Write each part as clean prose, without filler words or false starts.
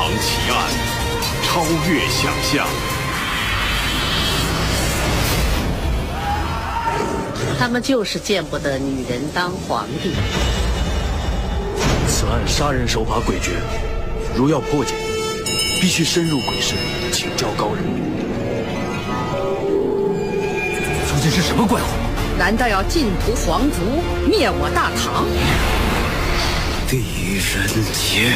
奇案，超越想象。 他们就是见不得女人当皇帝。 此案杀人手法诡谲，如要破解，必须深入鬼市，请教高人。 究竟是什么怪物？ 难道要尽屠皇族，灭我大唐？ 狄仁杰。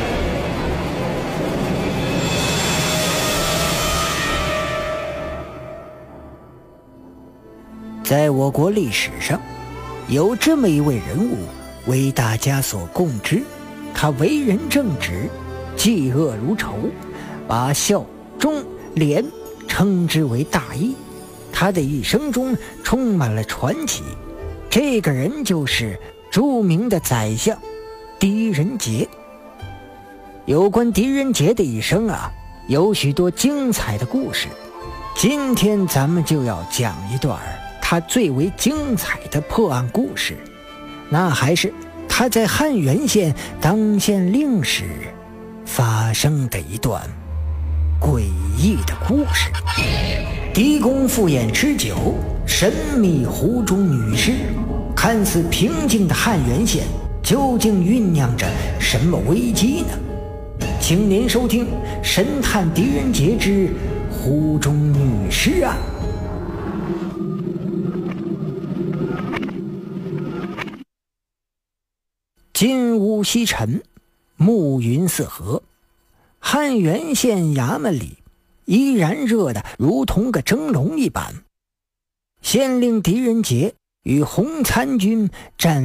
在我国历史上，有这么一位人物为大家所共知，他为人正直，嫉恶如仇，把孝、忠、廉称之为大义。他的一生中充满了传奇，这个人就是著名的宰相狄仁杰。有关狄仁杰的一生有许多精彩的故事，今天咱们就要讲一段他最为精彩的破案故事，那还是他在汉源县当县令时发生的一段诡异的故事。狄公赴宴吃酒，神秘湖中女尸，看似平静的汉源县究竟酝酿着什么危机呢？请您收听《神探狄仁杰之湖中女尸案》。金乌西沉，暮云四合，汉源县衙门里依然热得如同个蒸笼一般。县令狄仁杰与红参军站